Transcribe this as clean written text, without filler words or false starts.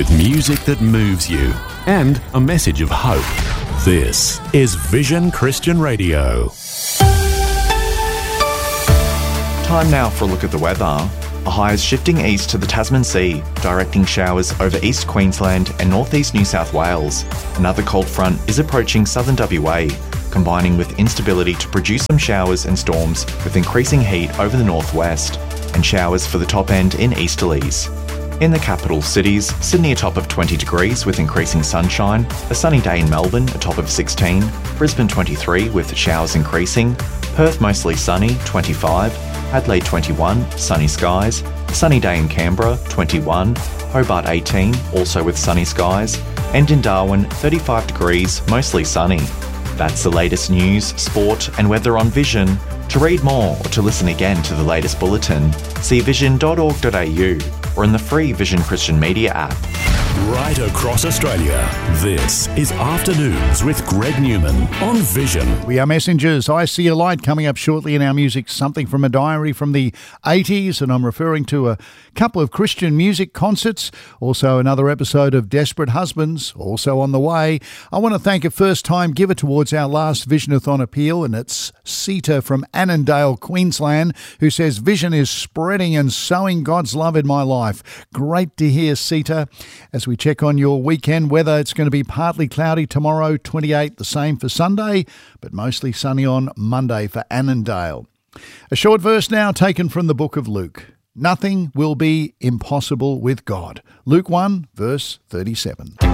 with music that moves you and a message of hope. This is Vision Christian Radio. Time now for a look at the weather. A high is shifting east to the Tasman Sea, directing showers over East Queensland and northeast New South Wales. Another cold front is approaching southern WA, combining with instability to produce some showers and storms with increasing heat over the northwest, and showers for the top end in easterlies. In the capital cities, Sydney a top of 20 degrees with increasing sunshine, a sunny day in Melbourne a top of 16, Brisbane 23 with showers increasing, Perth mostly sunny 25, Adelaide 21, sunny skies, sunny day in Canberra 21, Hobart 18 also with sunny skies, and in Darwin 35 degrees mostly sunny. That's the latest news, sport and weather on Vision. To read more or to listen again to the latest bulletin, see vision.org.au or in the free Vision Christian Media app. Right across Australia, this is Afternoons with Greg Newman on Vision. We are messengers. I See a Light coming up shortly in our music, something from a diary from the 80s, and I'm referring to a couple of Christian music concerts, also another episode of Desperate Husbands, also on the way. I want to thank a first-time giver towards our last Visionathon appeal, and it's Sita from Annandale, Queensland, who says, Vision is spreading and sowing God's love in my life. Great to hear, Sita. As we check on your weekend weather, it's going to be partly cloudy tomorrow, 28, the same for Sunday, but mostly sunny on Monday for Annandale. A short verse now taken from the book of Luke. Nothing will be impossible with God. Luke 1, verse 37.